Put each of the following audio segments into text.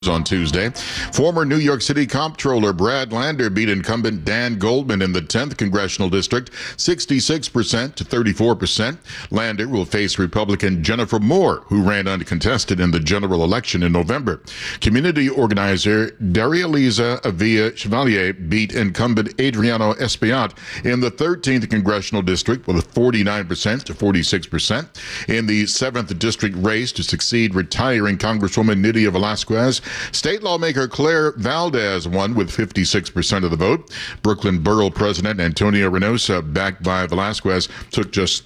On Tuesday. Former New York City Comptroller Brad Lander beat incumbent Dan Goldman in the 10th Congressional District 66% to 34%. Lander will face Republican Jennifer Moore, who ran uncontested in the general election in November. Community organizer Daria-Liza Avila Chevalier beat incumbent Adriano Espaillat in the 13th Congressional District with 49% to 46%. In the 7th District race to succeed retiring Congresswoman Nydia Velázquez, state lawmaker Claire Valdez won with 56% of the vote. Brooklyn Borough President Antonio Reynosa, backed by Velázquez, took just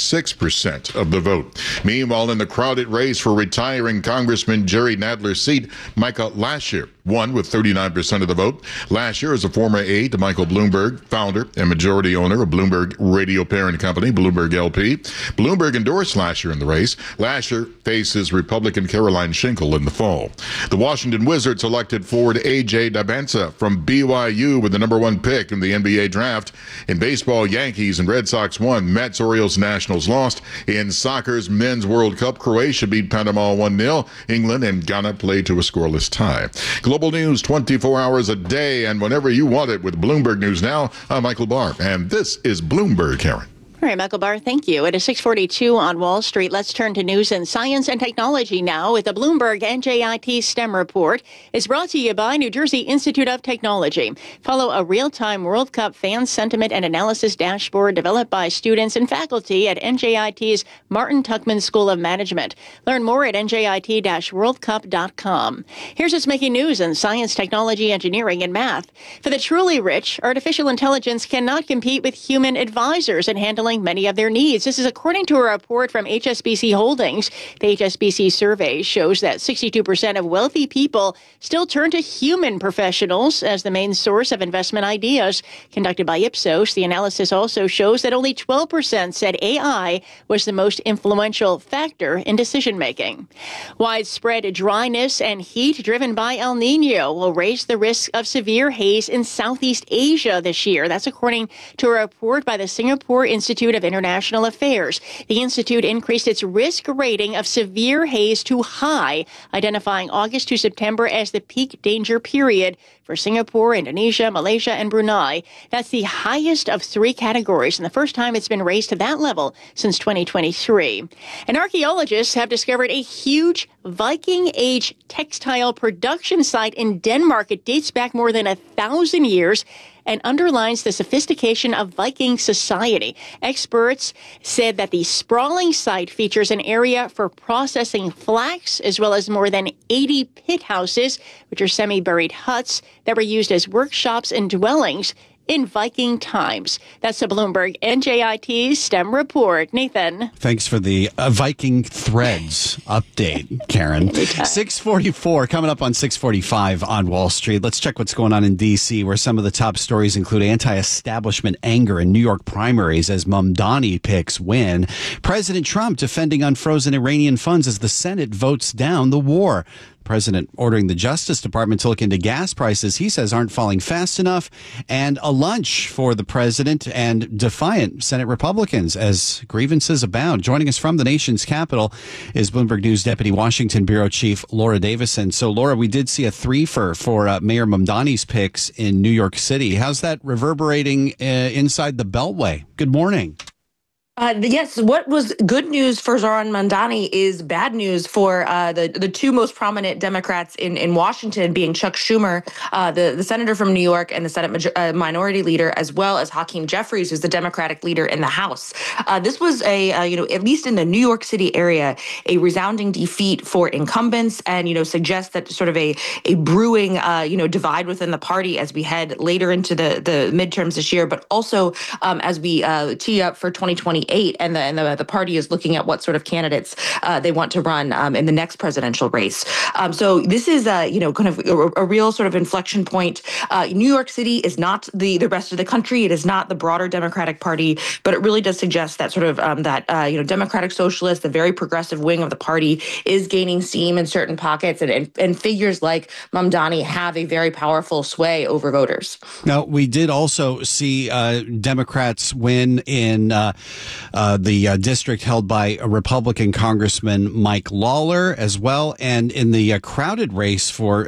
36% of the vote. Meanwhile, in the crowded race for retiring Congressman Jerry Nadler's seat, Michael Lasher won with 39% of the vote. Lasher is a former aide to Michael Bloomberg, founder and majority owner of Bloomberg radio parent company, Bloomberg LP. Bloomberg endorsed Lasher in the race. Lasher faces Republican Caroline Schinkel in the fall. The Washington Wizards selected forward A.J. Dabansa from BYU with the number one pick in the NBA draft. In baseball, Yankees and Red Sox won. Mets, Orioles, Nationals lost. In soccer's Men's World Cup, Croatia beat Panama 1-0. England and Ghana played to a scoreless tie. Global news 24 hours a day and whenever you want it with Bloomberg News Now. I'm Michael Barr, and this is Bloomberg, Karen. All right, Michael Barr, thank you. It is 6:42 on Wall Street. Let's turn to news and science and technology now with the Bloomberg NJIT STEM report. It's brought to you by New Jersey Institute of Technology. Follow a real-time World Cup fan sentiment and analysis dashboard developed by students and faculty at NJIT's Martin Tuckman School of Management. Learn more at njit-worldcup.com. Here's what's making news in science, technology, engineering, and math. For the truly rich, artificial intelligence cannot compete with human advisors in handling many of their needs. This is according to a report from HSBC Holdings. The HSBC survey shows that 62% of wealthy people still turn to human professionals as the main source of investment ideas. Conducted by Ipsos, the analysis also shows that only 12% said AI was the most influential factor in decision-making. Widespread dryness and heat driven by El Nino will raise the risk of severe haze in Southeast Asia this year. That's according to a report by the Singapore Institute of International Affairs. The institute increased its risk rating of severe haze to high, identifying August to September as the peak danger period for Singapore, Indonesia, Malaysia, and Brunei. That's the highest of three categories, and the first time it's been raised to that level since 2023. And archaeologists have discovered a huge Viking Age textile production site in Denmark. It dates back more than 1,000 years and underlines the sophistication of Viking society. Experts said that the sprawling site features an area for processing flax, as well as more than 80 pit houses, which are semi-buried huts that were used as workshops and dwellings in Viking times. That's the Bloomberg NJIT STEM report. Nathan. Thanks for the Viking Threads update, Karen. 6:44 coming up on 6:45 on Wall Street. Let's check what's going on in D.C., where some of the top stories include anti-establishment anger in New York primaries as Mamdani picks win. President Trump defending unfrozen Iranian funds as the Senate votes down the war. President ordering the Justice Department to look into gas prices he says aren't falling fast enough, and a lunch for the president and defiant Senate Republicans as grievances abound. Joining us from the nation's capital is Bloomberg News Deputy Washington Bureau Chief Laura Davison. So, Laura, we did see a threefer for Mayor Mamdani's picks in New York City. How's that reverberating inside the Beltway? Good morning. Yes, what was good news for Zohran Mamdani is bad news for the two most prominent Democrats in Washington, being Chuck Schumer, the senator from New York, and the Senate minority leader, as well as Hakeem Jeffries, who's the Democratic leader in the House. This was at least in the New York City area, a resounding defeat for incumbents, and suggests that sort of a brewing divide within the party as we head later into the midterms this year, but also as we tee up for 2028. And the party is looking at what sort of candidates they want to run in the next presidential race. So this is kind of a real sort of inflection point. New York City is not the rest of the country. It is not the broader Democratic Party, but it really does suggest that sort of Democratic Socialist, the very progressive wing of the party, is gaining steam in certain pockets, and figures like Mamdani have a very powerful sway over voters. Now, we did also see Democrats win in the district held by a Republican Congressman Mike Lawler as well. And in the crowded race for